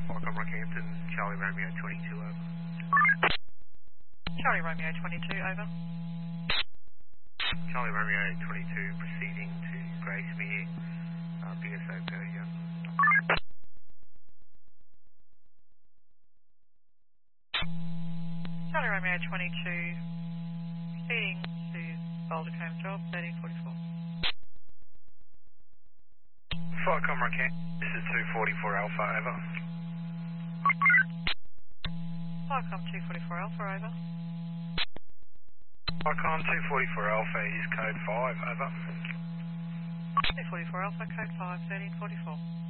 Falcon Rockhampton, Charlie Romeo 22 over. Charlie Romeo 22, over. Charlie Romeo 22 proceeding to Gracemere, BSO per young. Charlie Romeo 22, proceeding to Boulder Combe Job, 1344. Falcon Rockhampton, this is 244 Alpha, over. Falcon 244 Alpha, over. Falcon 244 Alpha is code 5, over. 244 Alpha, code 5, 1344.